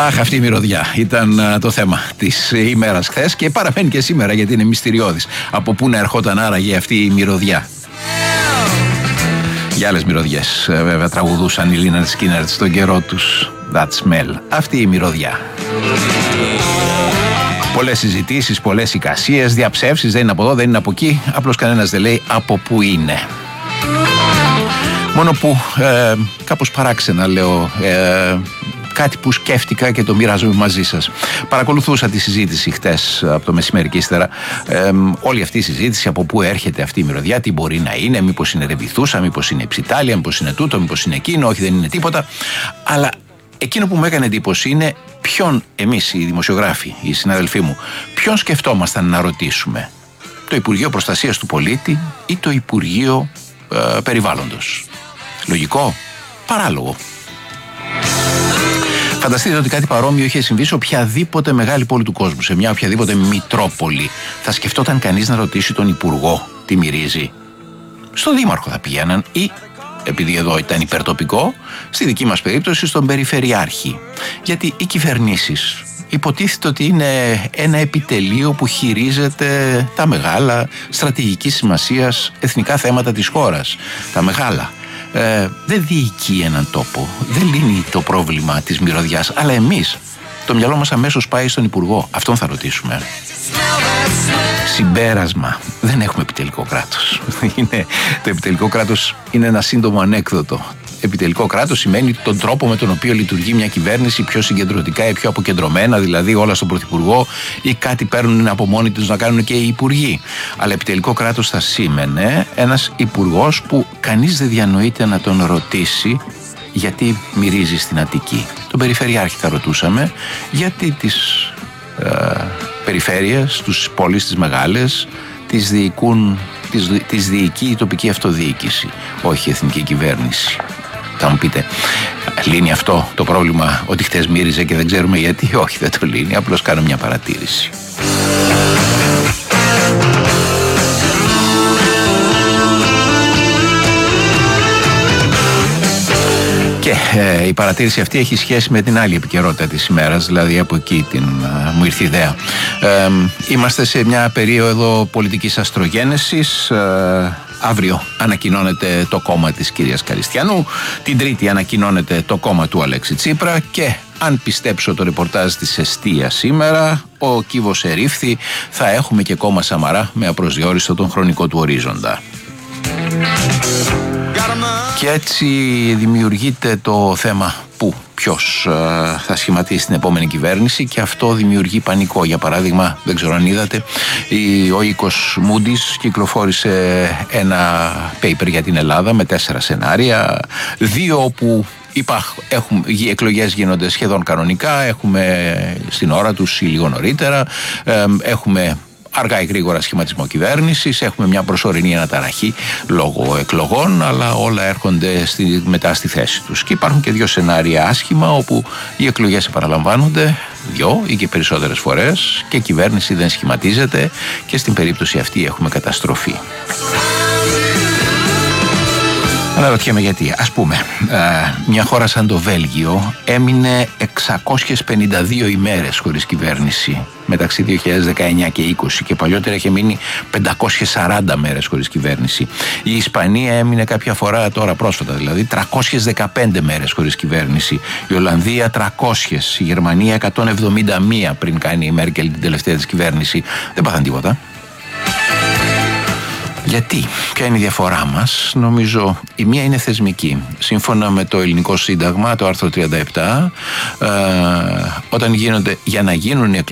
Αχ, αυτή η μυρωδιά ήταν το θέμα της ημέρας χθες και παραμένει και σήμερα γιατί είναι μυστηριώδης. Από πού να ερχόταν άραγε αυτή η μυρωδιά? Για άλλες μυρωδιές βέβαια τραγουδούσαν οι Lynyrd Skynyrd στον καιρό τους. That smell. Αυτή η μυρωδιά. Πολλές συζητήσεις, πολλές εικασίες, διαψεύσεις, δεν είναι από εδώ, δεν είναι από εκεί. Απλώς κανένας δεν λέει από πού είναι. Μόνο που κάπως παράξενα λέω κάτι που σκέφτηκα και το μοιράζομαι μαζί σας. Παρακολουθούσα τη συζήτηση χτες από το μεσημέρι και ύστερα. Όλη αυτή η συζήτηση, από πού έρχεται αυτή η μυρωδιά, τι μπορεί να είναι, μήπως είναι ρεβιθούσα, μήπως είναι ψιτάλια, μήπως είναι τούτο, μήπως είναι εκείνο, όχι δεν είναι τίποτα. Αλλά εκείνο που μου έκανε εντύπωση είναι ποιον εμείς οι δημοσιογράφοι, οι συναδελφοί μου, ποιον σκεφτόμασταν να ρωτήσουμε? Το Υπουργείο Προστασίας του Πολίτη ή το Υπουργείο Περιβάλλοντος? Λογικό? Παράλογο. Φανταστείτε ότι κάτι παρόμοιο είχε συμβεί σε οποιαδήποτε μεγάλη πόλη του κόσμου, σε μια οποιαδήποτε μητρόπολη. Θα σκεφτόταν κανείς να ρωτήσει τον Υπουργό τι μυρίζει? Στον Δήμαρχο θα πηγαίναν ή, επειδή εδώ ήταν υπερτοπικό, στη δική μας περίπτωση στον Περιφερειάρχη. Γιατί οι κυβερνήσεις υποτίθεται ότι είναι ένα επιτελείο που χειρίζεται τα μεγάλα στρατηγικής σημασίας εθνικά θέματα της χώρας. Τα μεγάλα. Δεν διοικεί έναν τόπο, δεν λύνει το πρόβλημα της μυρωδιάς, αλλά εμείς το μυαλό μας αμέσως πάει στον Υπουργό. Αυτόν θα ρωτήσουμε. Συμπέρασμα: δεν έχουμε επιτελικό κράτος. Το επιτελικό κράτος είναι ένα σύντομο ανέκδοτο. Επιτελικό κράτος σημαίνει τον τρόπο με τον οποίο λειτουργεί μια κυβέρνηση πιο συγκεντρωτικά ή πιο αποκεντρωμένα, δηλαδή όλα στον Πρωθυπουργό ή κάτι παίρνουν από μόνοι τους να κάνουν και οι υπουργοί. Αλλά επιτελικό κράτος θα σήμαινε ένας υπουργός που κανείς δεν διανοείται να τον ρωτήσει γιατί μυρίζει στην Αττική. Τον Περιφερειάρχη θα ρωτούσαμε γιατί τις περιφέρειες, τους πόλεις τις μεγάλες τις διοικεί η τοπική αυτοδιοίκηση, όχι η εθνική κυβέρνηση. Θα μου πείτε, λύνει αυτό το πρόβλημα ότι χτες μύριζε και δεν ξέρουμε γιατί? Όχι, δεν το λύνει, απλώς κάνω μια παρατήρηση. Και η παρατήρηση αυτή έχει σχέση με την άλλη επικαιρότητα της ημέρας, δηλαδή από εκεί μου ήρθε η ιδέα. Είμαστε σε μια περίοδο πολιτικής αστρογένεσης. Αύριο ανακοινώνεται το κόμμα της κυρίας Καριστιανού, την Τρίτη ανακοινώνεται το κόμμα του Αλέξη Τσίπρα και αν πιστέψω το ρεπορτάζ της Εστίας σήμερα, ο κύβος ερήφθη, θα έχουμε και κόμμα Σαμαρά με απροσδιόριστο τον χρονικό του ορίζοντα. Και έτσι δημιουργείται το θέμα ποιος θα σχηματίσει την επόμενη κυβέρνηση και αυτό δημιουργεί πανικό. Για παράδειγμα, δεν ξέρω αν είδατε, ο οίκος Moody's κυκλοφόρησε ένα paper για την Ελλάδα με 4 σενάρια, 2 όπου οι εκλογές γίνονται σχεδόν κανονικά, έχουμε στην ώρα τους ή λίγο νωρίτερα, έχουμε αργά ή γρήγορα σχηματισμό κυβέρνησης, έχουμε μια προσωρινή αναταραχή λόγω εκλογών, αλλά όλα έρχονται μετά στη θέση τους. Και υπάρχουν και 2 σενάρια άσχημα, όπου οι εκλογές επαναλαμβάνονται 2 ή και περισσότερες φορές και η κυβέρνηση δεν σχηματίζεται και στην περίπτωση αυτή έχουμε καταστροφή. Αναρωτιέμαι γιατί. Ας πούμε, μια χώρα σαν το Βέλγιο έμεινε 652 ημέρες χωρίς κυβέρνηση μεταξύ 2019 και 20 και παλιότερα είχε μείνει 540 μέρες χωρίς κυβέρνηση. Η Ισπανία έμεινε κάποια φορά τώρα πρόσφατα, δηλαδή 315 μέρες χωρίς κυβέρνηση. Η Ολλανδία 300, η Γερμανία 171 πριν κάνει η Μέρκελ την τελευταία της κυβέρνηση. Δεν πάθαν τίποτα. Γιατί, ποια είναι η διαφορά μας? Νομίζω η μία είναι θεσμική. Σύμφωνα με το ελληνικό σύνταγμα, το άρθρο 37, για να γίνουν οι